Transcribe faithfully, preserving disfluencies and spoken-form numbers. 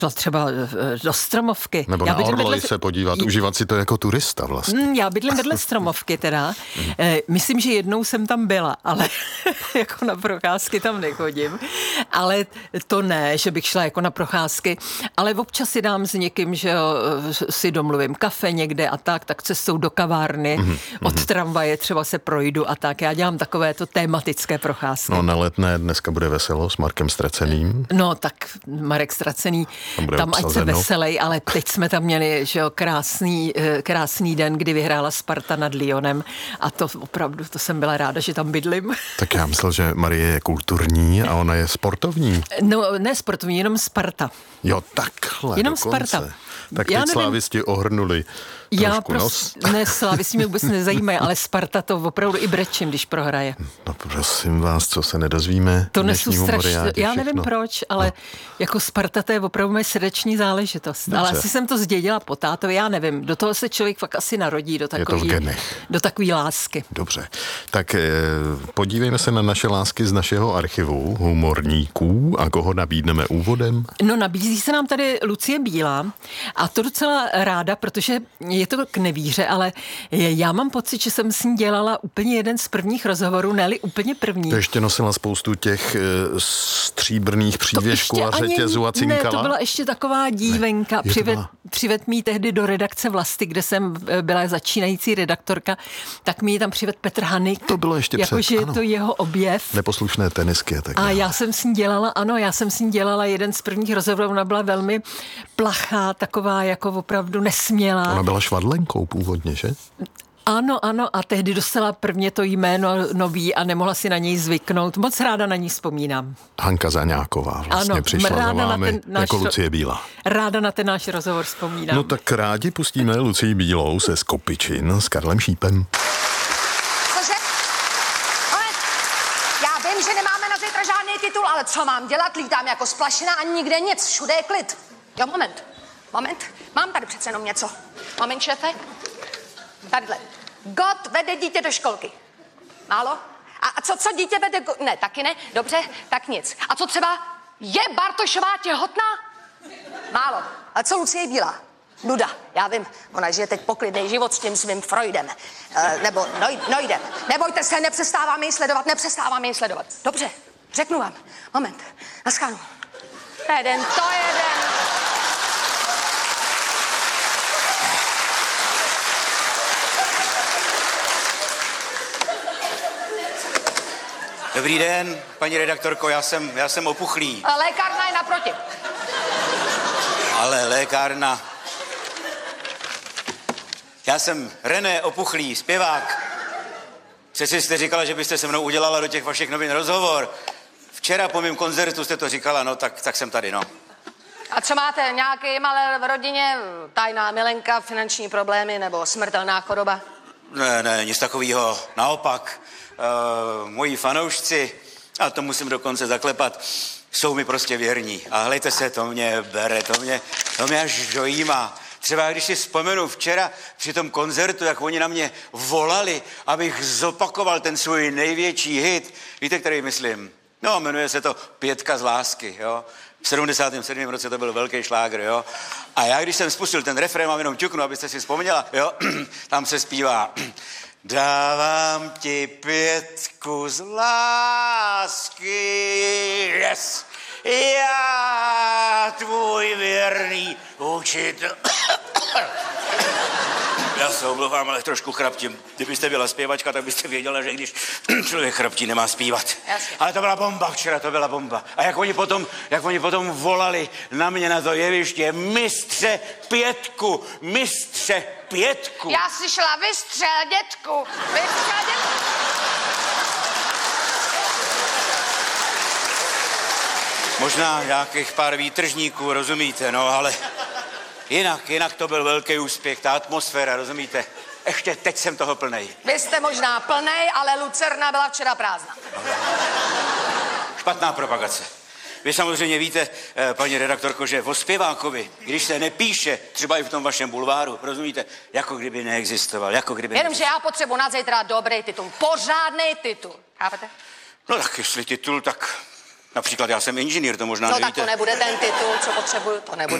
To třeba do Stromovky. Nebo já na Orloj vedle... se podívat, J... užívat si to jako turista vlastně. Mm, já bydlím vedle Stromovky teda. mm. e, myslím, že jednou jsem tam byla, ale jako na procházky tam nechodím. Ale to ne, že bych šla jako na procházky, ale občas si dám s někým, že jo, si domluvím kafe někde a tak, tak cestou do kavárny, mm. od tramvaje třeba se projdu a tak. Já dělám takovéto tématické procházky. No na Letné dneska bude veselo s Markem Straceným. No tak Marek Stracený tam ať se veselej, ale teď jsme tam měli, že jo, krásný, krásný den, kdy vyhrála Sparta nad Lyonem a to opravdu, to jsem byla ráda, že tam bydlím. Tak já myslel, že Marie je kulturní a ona je sportovní. No, ne sportovní, jenom Sparta. Jo, takhle jenom dokonce. Sparta. Tak teď slávisti ohrnuli já trošku nos. Ne, slávisti mě vůbec nezajímají, ale Sparta to opravdu i brečím, když prohraje. No prosím vás, co se nedozvíme? To nesu strašně, já nevím proč, ale no. jako Sparta to je opravdu moje srdeční záležitost. Dobře. Ale asi jsem to zdědila po tátovi, já nevím. Do toho se člověk fakt asi narodí, do takový, do takový lásky. Dobře, tak eh, podívejme se na naše lásky z našeho archivu humorníků a koho nabídneme úvodem. No nabízí se nám tady Lucie Bílá a to docela ráda, protože je to k nevíře, ale já mám pocit, že jsem s ní dělala úplně jeden z prvních rozhovorů, ne-li úplně první. To ještě nosila spoustu těch e, stříbrných přívěšků a řetězů a cinkala? Ne, to byla ještě taková dívenka. Přived, byla... přived mi tehdy do redakce Vlasty, kde jsem byla začínající redaktorka, tak mi ji tam přived Petr Hanik. To bylo ještě jako, před, že je to jeho objev. Neposlušné tenisky a tak dále. A já jsem s ní dělala, ano, já jsem s ní dělala jeden z prvních rozhovorů, ona byla velmi plachá, taková jako opravdu nesmělá. Ona byla švadlenkou původně, že? Ano, ano, a tehdy dostala prvně to jméno nový a nemohla si na něj zvyknout. Moc ráda na ní vzpomínám. Hanka Zaňáková vlastně ano, přišla za vámi jako Lucie Bílá. Ráda na ten náš rozhovor vzpomínám. No tak rádi pustíme Lucii Bílou se Skopičin s Karlem Šípem. Cože? Ale já vím, že nemáme na zítra žádný titul, ale co mám dělat? Lítám jako splašina a nikde nic, všude je klid. Jo, moment, moment, mám tady přece jenom něco. Moment, šéfe. Tadyhle. God vede dítě do školky. Málo? A, a co, co dítě vede... Go... Ne, taky ne? Dobře, tak nic. A co třeba je Bartošová těhotná? Málo. A co Lucie Bílá? Nuda, já vím. Ona žije teď poklidný život s tím svým Freudem. E, nebo noj, Nojdem. Nebojte se, nepřestáváme ji sledovat, nepřestáváme ji sledovat. Dobře, řeknu vám. Moment, naschánu. Jeden, to jeden. Dobrý den, paní redaktorko, já jsem, já jsem opuchlý. Lékárna je naproti. Ale lékárna... Já jsem René Opuchlý, zpěvák. Přeci jste říkala, že byste se mnou udělala do těch vašich novin rozhovor. Včera po mém koncertu jste to říkala, no tak, tak jsem tady, no. A co máte, nějaký malé v rodině, tajná milenka, finanční problémy nebo smrtelná choroba? Ne, ne, nic takového. Naopak, uh, moji fanoušci, a to musím dokonce zaklepat, jsou mi prostě věrní. A hlejte se, to mě bere, to mě, to mě až dojímá. Třeba když si vzpomenu včera při tom koncertu, jak oni na mě volali, abych zopakoval ten svůj největší hit. Víte, který myslím? No, jmenuje se to Pětka z lásky, jo. V sedmdesátém sedmém roce to byl velký šlágr, jo. A já, když jsem spustil ten refrén, mám jenom ťuknu, abyste si vzpomněla, jo. Tam se zpívá. Dávám ti pětku z lásky, yes. Já, tvůj věrný učitel. Já se omlouvám, ale trošku chraptím. Kdybyste byla zpěvačka, tak byste věděla, že když člověk chraptí, nemá zpívat. Jasně. Ale to byla bomba včera, to byla bomba. A jak oni potom, jak oni potom volali na mě na to jeviště, mistře Pětku, mistře Pětku. Já slyšela, vystřel, dětku, vystřel, dětku. Možná nějakých pár výtržníků, rozumíte, no, ale jinak, jinak to byl velký úspěch, ta atmosféra, rozumíte? Ještě teď jsem toho plnej. Vy jste možná plnej, ale Lucerna byla včera prázdná. Špatná propagace. Vy samozřejmě víte, paní redaktorko, že o zpěvákovi, když se nepíše, třeba i v tom vašem bulváru, rozumíte, jako kdyby neexistoval, jako kdyby Jenomže já potřebuji na zítra dobrý titul, pořádný titul, chápete? No tak jestli titul, tak Například já jsem inženýr, to možná No nevíte. tak to nebude ten titul, co potřebuju, to nebude.